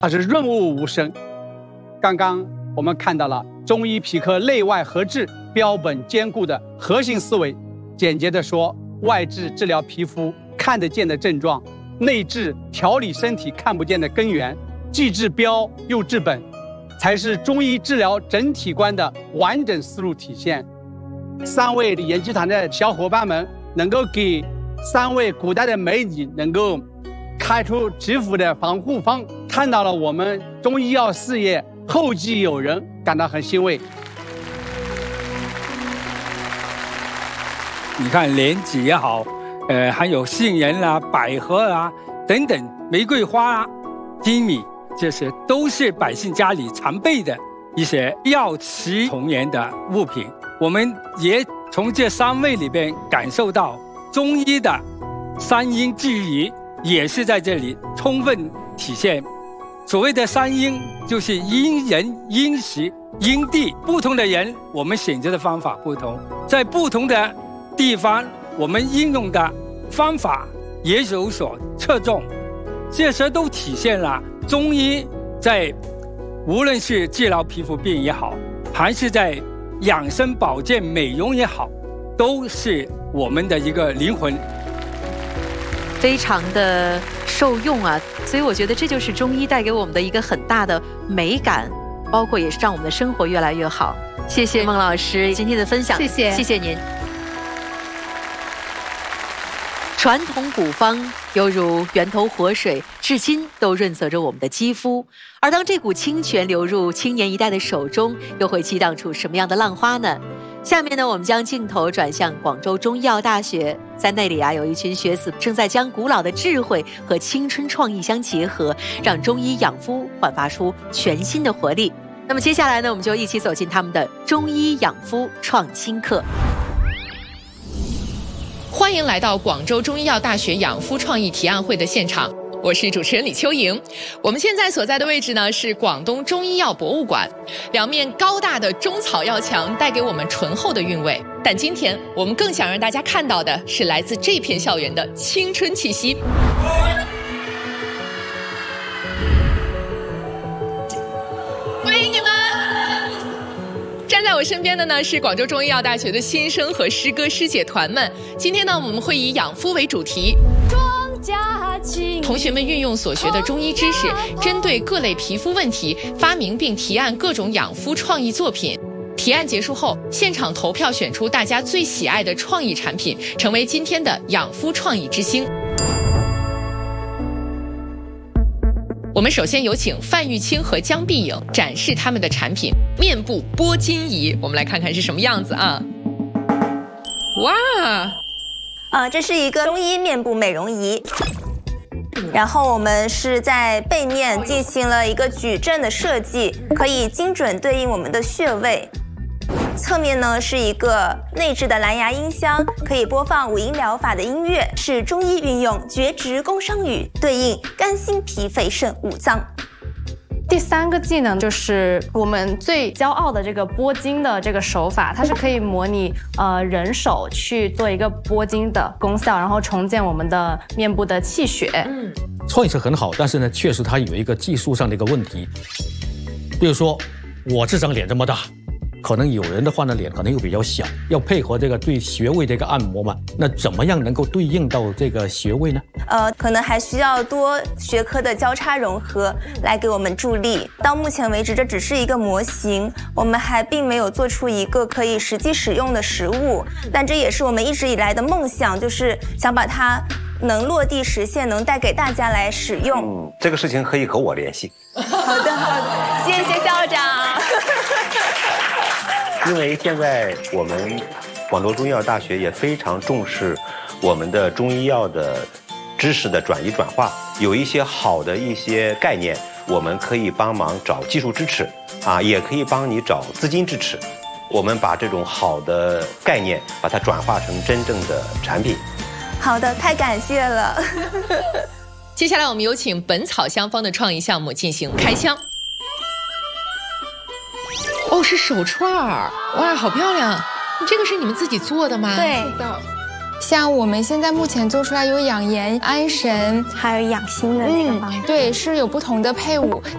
它是润物无声。刚刚我们看到了中医皮科内外合治、标本兼顾的核心思维。简洁的说，外治治疗皮肤看得见的症状，内治调理身体看不见的根源，既治标又治本，才是中医治疗整体观的完整思路体现。3位研究团的小伙伴们能够给3位古代的美女能够开出吉福的防护方，看到了我们中医药事业后继有人，感到很欣慰。 你看莲子也好，还有杏仁啦、百合啊等等，玫瑰花啊、金米，这些都是百姓家里常备的一些药食同源的物品。我们也从这3位里边感受到中医的3因治宜也是在这里充分体现。所谓的3因，就是因人、因时、因地，不同的人，我们选择的方法不同，在不同的地方，我们应用的方法也有所侧重，这些都体现了中医在无论是治疗皮肤病也好，还是在养生保健美容也好，都是我们的一个灵魂， 非常的受用啊！所以我觉得这就是中医带给我们的一个很大的美感，包括也是让我们的生活越来越好。谢谢孟老师今天的分享，谢谢您。传统古方犹如源头活水，至今都润泽着我们的肌肤。而当这股清泉流入青年一代的手中，又会激荡出什么样的浪花呢？下面呢，我们将镜头转向广州中医药大学，在那里有一群学子正在将古老的智慧和青春创意相结合，让中医养肤焕发出全新的活力。那么接下来呢，我们就一起走进他们的中医养肤创新课。 欢迎来到广州中医药大学养肤创意提案会的现场，我是主持人李秋莹。我们现在所在的位置呢是广东中医药博物馆，两面高大的中草药墙带给我们醇厚的韵味。但今天我们更想让大家看到的是来自这片校园的青春气息。欢迎你们！站在我身边的呢是广州中医药大学的新生和师哥师姐团们。今天呢，我们会以养肤为主题，同学们运用所学的中医知识，针对各类皮肤问题发明并提案各种养肤创意作品。提案结束后，现场投票选出大家最喜爱的创意产品，成为今天的养肤创意之星。我们首先有请范玉清和江碧颖展示他们的产品——面部拨筋仪。我们来看看是什么样子啊！哇！ 这是一个中医面部美容仪，然后我们是在背面进行了一个矩阵的设计，可以精准对应我们的穴位。侧面呢是一个内置的蓝牙音箱，可以播放5音疗法的音乐，是中医运用绝直宫商羽对应肝心脾肺肾5脏。 第3个技能就是我们最骄傲的这个拨筋的这个手法，它是可以模拟人手去做一个拨筋的功效，然后重建我们的面部的气血。 创意是很好，但是呢，确实它有一个技术上的一个问题。比如说，我这张脸这么大，可能有人的话呢，脸可能又比较小，要配合这个对穴位的一个按摩嘛，那怎么样能够对应到这个穴位呢？ 可能还需要多学科的交叉融合来给我们助力。到目前为止，这只是一个模型，我们还并没有做出一个可以实际使用的实物，但这也是我们一直以来的梦想，就是想把它能落地实现，能带给大家来使用。 这个事情可以和我联系。 好的，谢谢校长。 因为现在我们广州中医药大学也非常重视我们的中医药的知识的转移转化，有一些好的一些概念，我们可以帮忙找技术支持也可以帮你找资金支持。我们把这种好的概念把它转化成真正的产品。 好的，太感谢了。 接下来我们有请本草香方的创意项目进行开箱。哦，是手串儿，哇，好漂亮！这个是你们自己做的吗？ 对的。像我们现在目前做出来有养颜、安神， 还有养心的那个方法。 对，是有不同的配伍。